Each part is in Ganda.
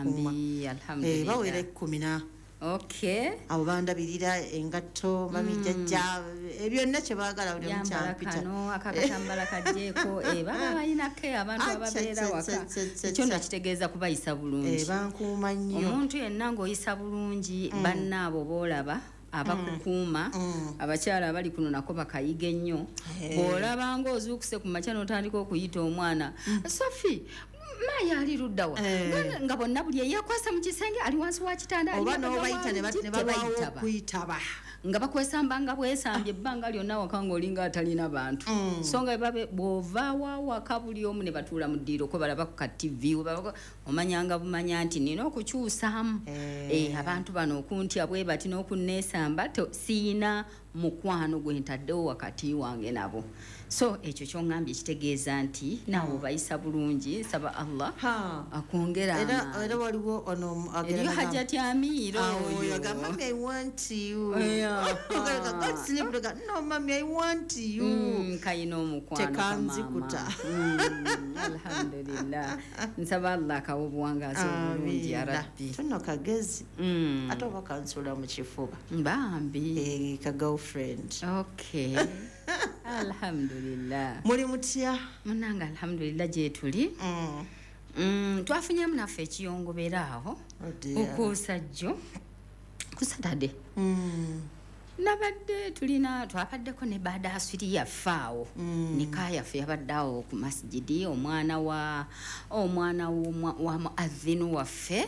bambi alhamdulillah bawere 10 okay abo bandabirira engatto babijajja byonna kye baagala buli muchampita kano akakatambala kajjeko baba bayinako abantu ababeera waka ekyo nakitegeeza kubayisa bulungi bankuuma nnyo omuntu yenna ng'oyisa bulungi bannaabo boolaba abakukuuma abakyala abali kuno nako bakayiga ennyo bw'olaba ng'ozuukuse ku makya n'otandika okuyita omwana Sophie Maya ali luddawa nga bonna buli eyakwasa mu kisenge ali wansi wa kitanda oba n'obayita ne babawo kuyitaba nga bakwesamba nga bwesambye ebbanga lyonna waka ng'olinga atalina bantu so nga bw'ovaawa waka buli omu ne batuula mu ddiiro ko balaba ku kattivi omanyanga bumanya nti nina okukyusaamu abantu bano okuntya bwe bati n'okunneesamba siina mukwano gwe ntaddewo wakati wange nabo so ekyo kyongambye kitegeeza nti naawe obayisa bulungi saba Allah akwongera era waliwo ono eriyo hajjati amiiro yagamba mami I want you no mami I want you kayina omukwano tekanzikuta alhamdulillah nsaba Allah akawa obuwangazi obulungi ya rabbi tuno kagezi ate oba kansula mu kifuba bambi ka girlfriend okay alhamdulillah muli mutya munanga alhamdulillah gye tuli twafunye munaffe ekiyongobera awo okusajjo kusatade nabadde twabaddeko ne baada aswiri yafaawo nikayaffe yabaddeawo ku masjidi omwana wa muadhinu waffe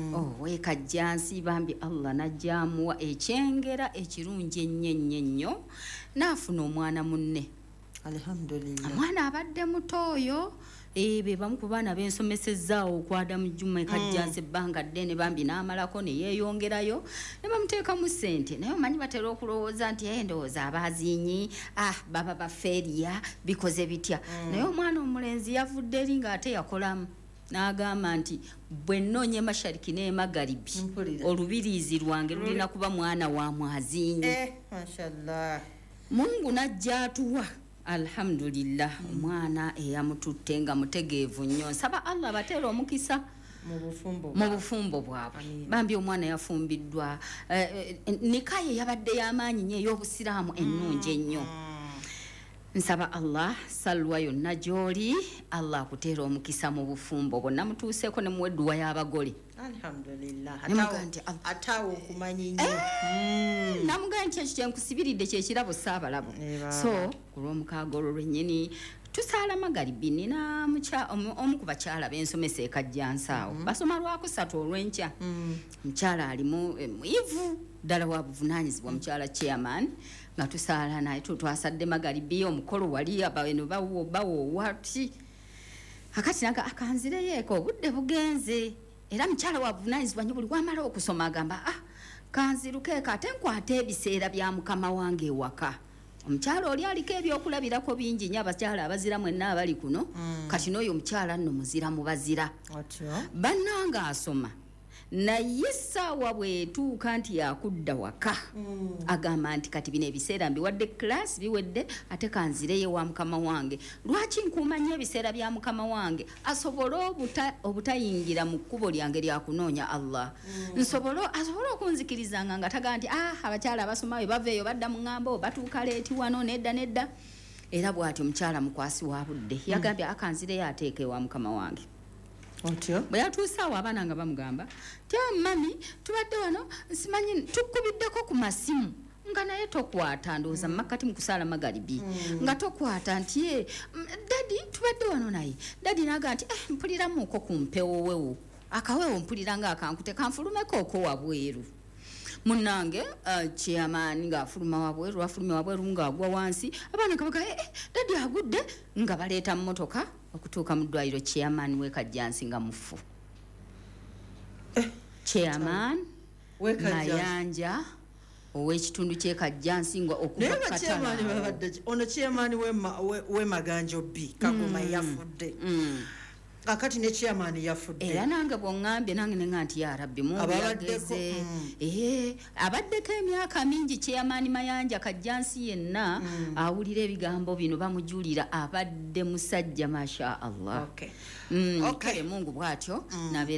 wekajjansi bambi Allah najjamuwa ekyengera ekirungi ennyo naafuna omwana munne alhamdulillah omwana abadde mutoyo be bamu ku baana bensomesezaawo okwada mu jjuma ekajjansi ebbanga ddene bambi n'amalako ne yeeyongerayo ne bamuteekamu ssente naye omanyi batera okulowooza nti endowooza abaazinyi baba bafeeriya bikoze bitya naye omwana omulenzi yavudde eri ng'ate yakolamu n'agamba nti bwe nnoonye mashariki n'emagaribi olubiriizi lwange lulina kuba mwana wa mwazinyi mashallah Mungu najja atuwa alhamdulillah omwana eyamututte nga mutegeevu nnyo nsaba Allah bateera omukisa mu bufumbo bwabwe bambi omwana yafumbiddwa nikaye yabadde y'amaanyi nnyo ey'obusiraamu ennungi ennyo nsaba Allah salwa yonna gy'oli Allah akuteera omukisa mu bufumbo bwonna mutuuseeko ne muwedduwa y'abagole alhamdulillah atawo okumanyi nnyo namugamba nti ekyo kyenkusibiridde kyekirabo saabalabo so ku lw'omukaaga olwo lwennyini tusaala magaribi nina omu ku bakyala b'ensomesa ekajjansaawo basoma lwakusatu olw'enkya mukyala alimu muyivu ddala wa buvunaanyizibwa mukyala chairman nga tusaala naye twasadde magaribi omukolo wali abaweno bawoowati akati naga akanzireyeeko obudde bugenze era mukyala wa buvunaanyizibwa nnyo buli wamala okusoma agamba kanzirukeeko ate nkwata ebiseera bya mukama wange ewaka omukyala oli aliko ebyokulabirako bingi nnyo abakyala abazira mwenna abali kuno kati n'oyo omukyala nno muzira mu bazira bannanga asoma naye essaawa bwetuuka nti yakudda waka agamba nti kati bino ebiseera mbiwadde class biwedde ate kanzireyo wa mukama wange lwaki nkuuma nnyo ebiseera bya mukama wange asobole obutayingira mu kkubo lyange lyakunoonya Allah asobole okunzikirizanga nga tagaa nti abakyala abasomayo baveeyo badda mu ŋŋambo batuuka leeti wano nedda era bw'ati omukyala mukwasi wa budde yagambye akanzireyo ateeke wa mukama wange bwe yatuuse awo abaana nga bamugamba ti mami tubadde wano nsimanyi tukubiddeko ku masimu nga naye tokwata ndowooza mumakkati mu kusaala magaribi nga tokwata nti dadi tubadde wano naye dadi naga nti mpuliramuuko ku mpewowewo akaweewo mpulira nga akankute kanfulumeko wabweru munange chairman ng'afuluma wabweru afulumye wabweru ng'agwa wansi abaana kabaga dadi agudde nga baleeta mu motoka okutuuka mu ddwaliro chairman wekajjansi nga mufu chairman mayanja ow'ekitundu kyekajjansi nga ono chairman wemaganjo B Kagoma yafudde akati ne chairman yafudde era nange bw'oŋŋambye nange ne nga nti ya rabbi Mungu yageze abaddeko emyaka mingi chairman mayanja kajjansi yenna awulira ebigambo bino bamujulira abadde musajja masha Allah kale Mungu bw'atyo